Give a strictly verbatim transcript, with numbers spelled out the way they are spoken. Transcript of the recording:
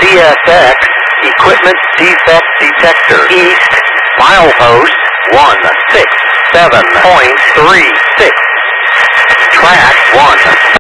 T S X, equipment defect detector. East, milepost one six seven point three six. Track one